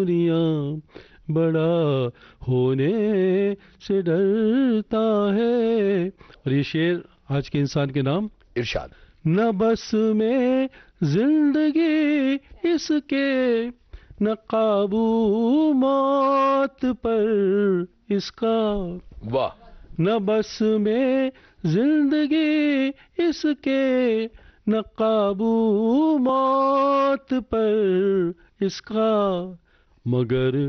दुनिया बड़ा होने से डरता है। और ये शेर आज के इंसान के नाम। इरशाद। न बस में जिंदगी इसके, न काबू मौत पर इसका। वाह। न बस में जिंदगी इसके, न काबू मौत पर इसका, मगर